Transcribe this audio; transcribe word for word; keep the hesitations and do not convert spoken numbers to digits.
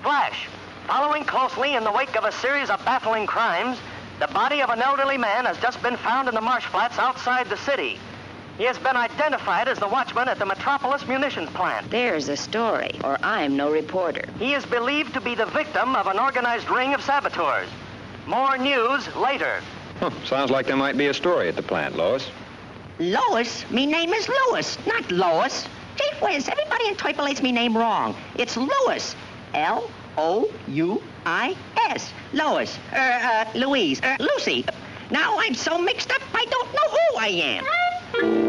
Flash. Following closely in the wake of a series of baffling crimes, the body of an elderly man has just been found in the marsh flats outside the city. He has been identified as the watchman at the Metropolis munitions plant. There's a story, or I'm no reporter. He is believed to be the victim of an organized ring of saboteurs. More news later. Huh, sounds like there might be a story at the plant, Lois. Lois? Me name is Louis, not Lois. Gee whiz, everybody interpolates me name wrong. It's Louis. L O U I S. Lois. Er, uh, Louise. Er, Lucy. Now I'm so mixed up, I don't know who I am.